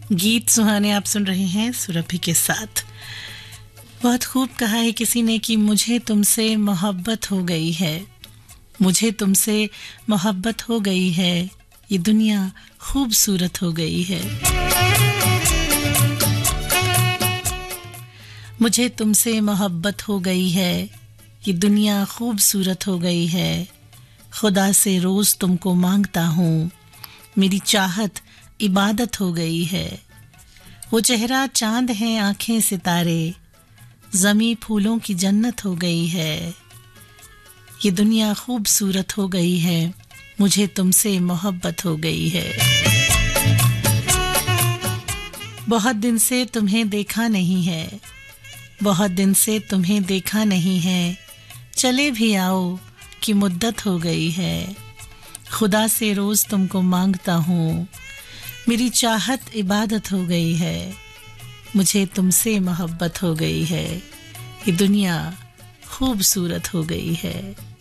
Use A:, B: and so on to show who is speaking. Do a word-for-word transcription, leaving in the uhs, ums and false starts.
A: गीत सुहाने आप सुन रहे हैं सुरभि के साथ। बहुत खूब कहा है किसी ने कि मुझे तुमसे मोहब्बत हो गई है, मुझे तुमसे मोहब्बत हो गई है, ये दुनिया खूबसूरत हो गई है। मुझे तुमसे मोहब्बत हो गई है, ये दुनिया खूबसूरत हो गई है। खुदा से रोज तुमको मांगता हूँ, मेरी चाहत इबादत हो गई है। वो चेहरा चांद है, आंखें सितारे, ज़मी फूलों की जन्नत हो गई है। ये दुनिया खूबसूरत हो गई है, मुझे तुमसे मोहब्बत हो गई है। बहुत दिन से तुम्हें देखा नहीं है, बहुत दिन से तुम्हें देखा नहीं है, चले भी आओ कि मुद्दत हो गई है। खुदा से रोज तुमको मांगता हूँ, मेरी चाहत इबादत हो गई है। मुझे तुमसे मोहब्बत हो गई है, ये दुनिया खूबसूरत हो गई है।